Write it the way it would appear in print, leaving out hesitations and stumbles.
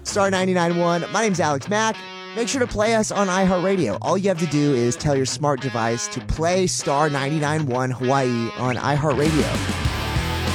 Star 99.1. My name's Alex Mack. Make sure to play us on iHeartRadio. All you have to do is tell your smart device to play Star 99.1 Hawaii on iHeartRadio.